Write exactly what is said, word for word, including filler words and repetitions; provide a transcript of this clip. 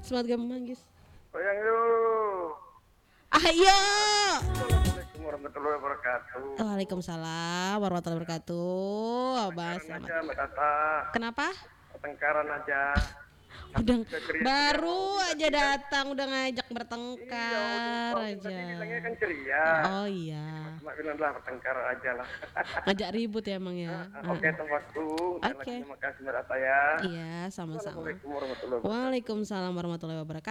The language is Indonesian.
Semangat Gabung Manggis. Goyang yuk. Ayo. Assalamualaikum warahmatullahi wabarakatuh. Waalaikumsalam warahmatullahi wabarakatuh. Abah, Pertengkaran selamat. aja Mbak Tata. Kenapa? Pertengkaran aja. Udah Juga ceria-ceria baru mau aja dikasih kan? datang udah ngajak Iya, bertengkar Ujung Ujung aja. tadi bilangnya kan ceria. Oh iya. Cuma bilang lah pertengkaran aja lah. Ngajak ribut ya emang ya. Ah, Oke, tepat waktu. Sekali lagi Oke. terima kasih Mbak Tata ya. Iya, sama-sama. Assalamualaikum warahmatullahi wabarakatuh. Waalaikumsalam warahmatullahi wabarakatuh.